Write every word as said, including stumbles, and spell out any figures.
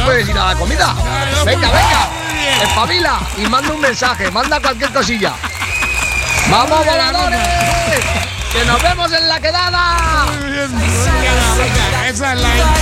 puedes ir a la comida. Venga, venga. Espabila y manda un mensaje, manda cualquier cosilla. ¡Vamos, voladores! ¡Que nos vemos en la quedada! Muy bien. Esa es la